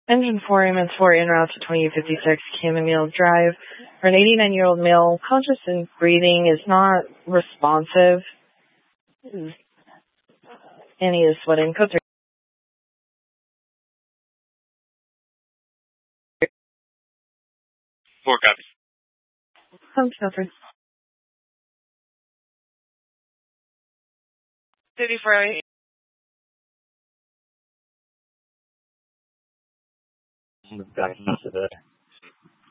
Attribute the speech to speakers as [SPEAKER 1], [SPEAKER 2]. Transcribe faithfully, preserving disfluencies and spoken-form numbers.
[SPEAKER 1] Engine four, ambulance four, en route to twenty-eight fifty-six Chamomile Drive. For an eighty-nine-year-old male, conscious and breathing, is not responsive. And he is sweating. Code three.
[SPEAKER 2] Four copies.
[SPEAKER 1] Home shelter.
[SPEAKER 3] fifty-four.
[SPEAKER 2] Back into the